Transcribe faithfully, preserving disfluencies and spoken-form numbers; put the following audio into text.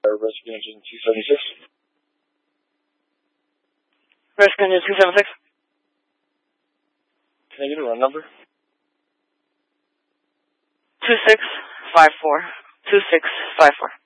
Rescue Engine two seventy-six. Rescue Engine two seventy-six. Can I get a run number? two six five four. two six five four.